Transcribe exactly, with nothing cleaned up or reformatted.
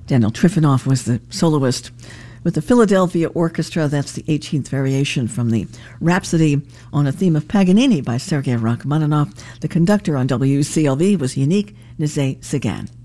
Daniel Trifonov was the soloist. With the Philadelphia Orchestra, that's the eighteenth variation from the Rhapsody on a Theme of Paganini by Sergei Rachmaninoff. The conductor on W C L V was Yannick Nézet-Séguin.